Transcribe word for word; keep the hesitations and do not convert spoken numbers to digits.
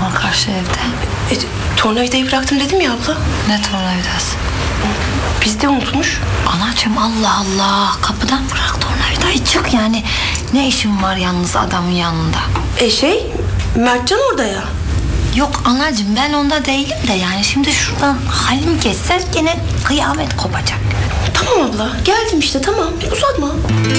var karşı evde? E, tornavidayı bıraktım dedim ya abla. Ne tornavidası? Bizde unutmuş. Anacığım Allah Allah. Kapıdan bırak tornavidayı, çık yani. Ne işin var yalnız adamın yanında? E şey, Mertcan orada ya. Yok anacığım, ben onda değilim de yani şimdi şuradan halim geçse gene kıyamet kopacak. Tamam abla, geldim işte, tamam. Uzatma.